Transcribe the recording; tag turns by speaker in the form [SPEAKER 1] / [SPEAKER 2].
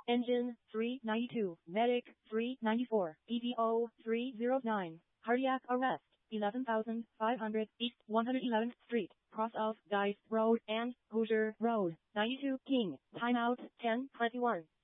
[SPEAKER 1] Engine 392, Medic 394, EVO 309, Cardiac Arrest 11,500 East 111th Street, cross of Dice Road and Hoosier Road, 92 King, timeout 10:21.